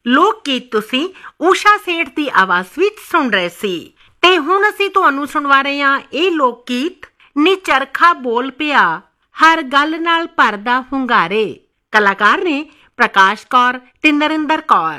ਲੋਕ ਗੀਤ ਤੁਸੀਂ ਊਸ਼ਾ ਸੇਠ ਦੀ ਆਵਾਜ਼ ਵਿੱਚ ਸੁਣ ਰਹੇ ਸੀ ਤੇ ਹੁਣ ਅਸੀਂ ਤੁਹਾਨੂੰ ਸੁਣਵਾ ਰਹੇ ਹਾਂ ਇਹ ਲੋਕ ਗੀਤ ਨੀ ਚਰਖਾ ਬੋਲ ਪਿਆ ਹਰ ਗੱਲ ਨਾਲ ਭਰਦਾ ਹੁੰਗਾਰੇ। ਕਲਾਕਾਰ ਨੇ ਪ੍ਰਕਾਸ਼ ਕੌਰ ਤੇ ਨਰਿੰਦਰ ਕੌਰ।